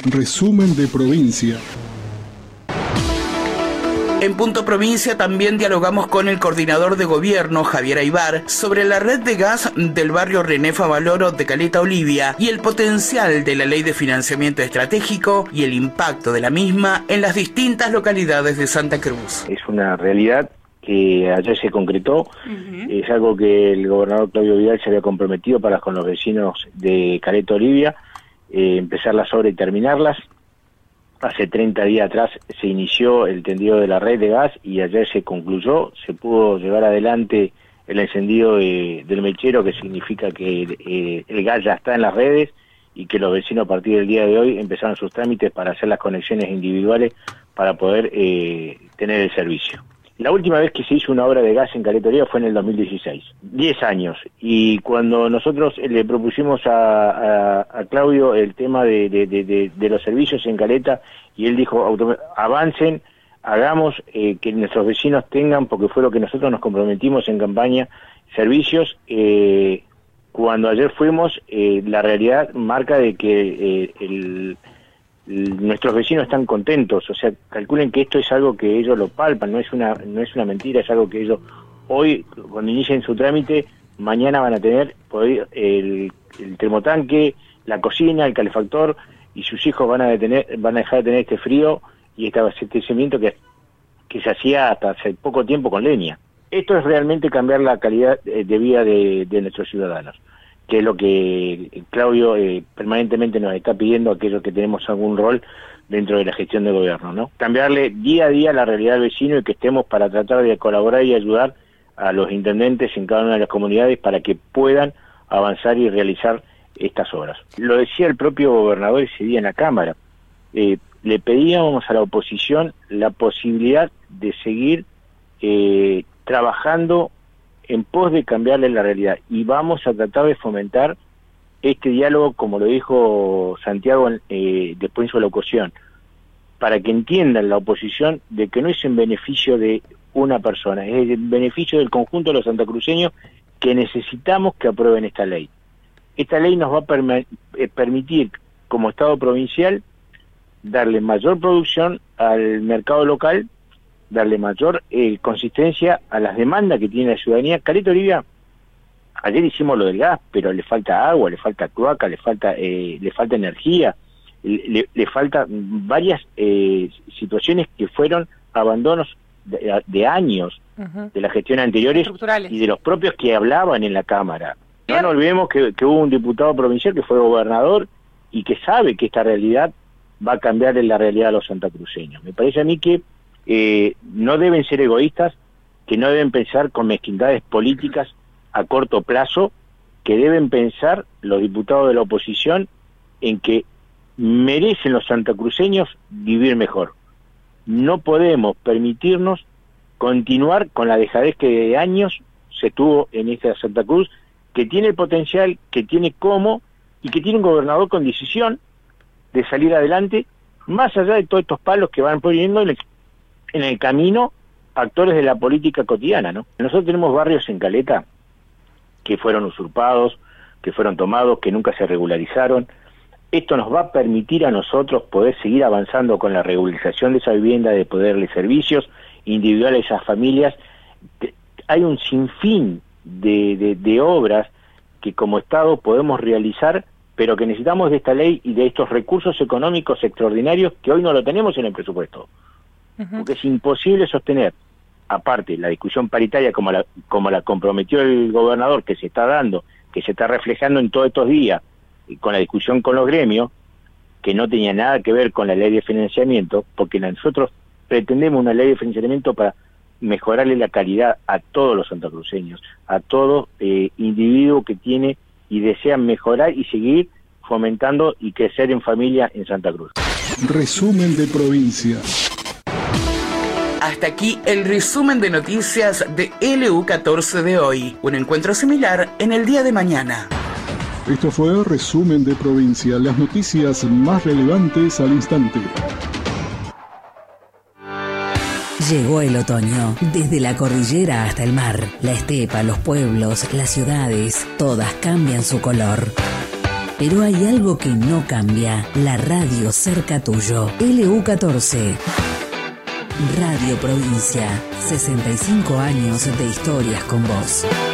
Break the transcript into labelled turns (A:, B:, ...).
A: Resumen de provincia.
B: En Punto Provincia también dialogamos con el coordinador de gobierno, Javier Aybar, sobre la red de gas del barrio René Favaloro de Caleta Olivia y el potencial de la ley de financiamiento estratégico y el impacto de la misma en las distintas localidades de Santa Cruz.
C: Es una realidad que ayer se concretó, es algo que el gobernador Claudio Vidal se había comprometido para con los vecinos de Caleta Olivia, empezar las obras y terminarlas. Hace 30 días atrás se inició el tendido de la red de gas y ayer se concluyó, se pudo llevar adelante el encendido del mechero, que significa que el gas ya está en las redes y que los vecinos a partir del día de hoy empezaron sus trámites para hacer las conexiones individuales para poder tener el servicio. La última vez que se hizo una obra de gas en Caleta Olivia fue en el 2016, 10 años, y cuando nosotros le propusimos a Claudio el tema de los servicios en Caleta, y él dijo, avancen, hagamos que nuestros vecinos tengan, porque fue lo que nosotros nos comprometimos en campaña, servicios. Cuando ayer fuimos, la realidad marca de que nuestros vecinos están contentos, o sea, calculen que esto es algo que ellos lo palpan, no es una mentira, es algo que ellos hoy, cuando inicien su trámite, mañana van a tener el termotanque, la cocina, el calefactor, y sus hijos van a dejar de tener este frío y este abastecimiento que se hacía hasta hace poco tiempo con leña. Esto es realmente cambiar la calidad de vida de nuestros ciudadanos, que es lo que Claudio permanentemente nos está pidiendo a aquellos que tenemos algún rol dentro de la gestión de gobierno, ¿no? Cambiarle día a día la realidad del vecino y que estemos para tratar de colaborar y ayudar a los intendentes en cada una de las comunidades para que puedan avanzar y realizar estas obras. Lo decía el propio gobernador ese día en la Cámara, le pedíamos a la oposición la posibilidad de seguir trabajando en pos de cambiarle la realidad, y vamos a tratar de fomentar este diálogo, como lo dijo Santiago después de su locución, para que entiendan la oposición de que no es en beneficio de una persona, es en beneficio del conjunto de los santacruceños, que necesitamos que aprueben esta ley. Esta ley nos va a permitir, como Estado provincial, darle mayor producción al mercado local, darle mayor consistencia a las demandas que tiene la ciudadanía. Caleta Olivia, ayer hicimos lo del gas, pero le falta agua, le falta cloaca, le falta energía, le faltan varias situaciones que fueron abandonos de años de las gestiones anteriores y de los propios que hablaban en la Cámara. No nos olvidemos que hubo un diputado provincial que fue gobernador y que sabe que esta realidad va a cambiar en la realidad de los santacruceños. Me parece a mí que no deben ser egoístas, que no deben pensar con mezquindades políticas a corto plazo, que deben pensar los diputados de la oposición en que merecen los santacruceños vivir mejor. No podemos permitirnos continuar con la dejadez que de años se tuvo en esta Santa Cruz, que tiene el potencial, que tiene cómo, y que tiene un gobernador con decisión de salir adelante, más allá de todos estos palos que van poniendo en el camino actores de la política cotidiana, ¿no? Nosotros tenemos barrios en Caleta que fueron usurpados, que fueron tomados, que nunca se regularizaron. Esto nos va a permitir a nosotros poder seguir avanzando con la regularización de esa vivienda, de poder darle servicios individuales a esas familias. Hay un sinfín de obras que como Estado podemos realizar, pero que necesitamos de esta ley y de estos recursos económicos extraordinarios que hoy no lo tenemos en el presupuesto. Porque es imposible sostener, aparte la discusión paritaria como la comprometió el gobernador, que se está dando, que se está reflejando en todos estos días, con la discusión con los gremios, que no tenía nada que ver con la ley de financiamiento, porque nosotros pretendemos una ley de financiamiento para mejorarle la calidad a todos los santacruceños, a todo individuo que tiene y desea mejorar y seguir fomentando y crecer en familia en Santa Cruz.
A: Resumen de provincia.
B: Hasta aquí el resumen de noticias de LU14 de hoy. Un encuentro similar en el día de mañana.
A: Esto fue Resumen de Provincia, las noticias más relevantes al instante.
D: Llegó el otoño, desde la cordillera hasta el mar. La estepa, los pueblos, las ciudades, todas cambian su color. Pero hay algo que no cambia. La radio cerca tuyo. LU14. Radio Provincia. 65 años de historias con vos.